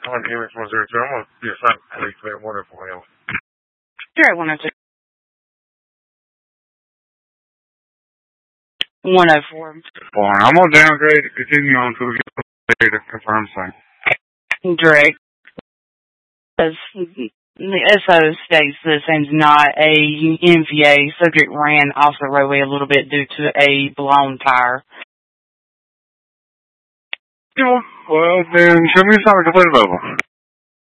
I'm Image 102. I'm going to be assigned to police at 104 Hill. You're at 102. 104. Fine. I'm going to downgrade it, continue on until we get the confirmed thing. Direct. As the SO states this is not a NVA. Subject ran off the roadway a little bit due to a blown tire. Well, then show me something completely available.